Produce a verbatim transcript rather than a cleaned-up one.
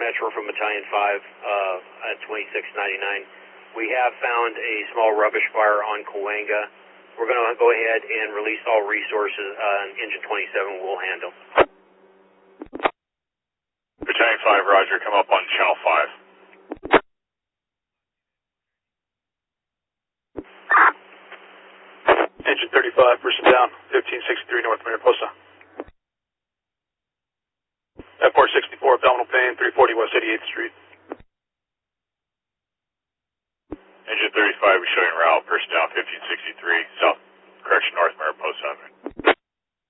Metro from Battalion five uh, at twenty-six ninety-nine. We have found a small rubbish fire on Cahuenga. We're going to go ahead and release all resources. Uh, Engine twenty-seven will handle. Battalion five, roger. Come up on Channel five. Engine thirty-five, person down, fifteen sixty-three North Mariposa. F four sixty-four, abdominal pain, three forty West eighty-eighth Street. Engine thirty-five, we're showing route, person down, fifteen sixty-three, South, correction, North Mariposa.